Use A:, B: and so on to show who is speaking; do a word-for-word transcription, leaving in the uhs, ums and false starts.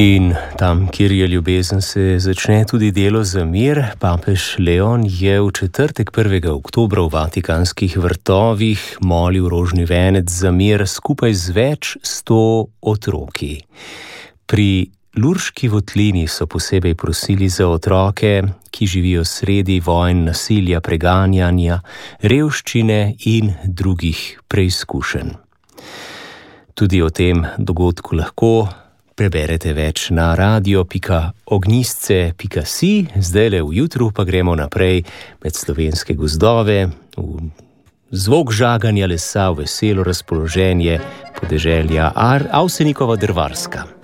A: In tam, kjer je ljubezen, se začne tudi delo za mir. Papež Leon je v četrtek prvega oktobra v Vatikanskih vrtovih molil rožni venec za mir skupaj z več sto otroki. Pri Lurški votlini so posebej prosili za otroke, ki živijo sredi vojn, nasilja, preganjanja, revščine in drugih preizkušenj. Tudi o tem dogodku lahko preberete več na radio pika ognjisce pika si, zdajle v jutru pa gremo naprej med slovenske gozdove, v zvok žaganja lesa, v veselo razpoloženje podeželja Avsenikova Drvarska.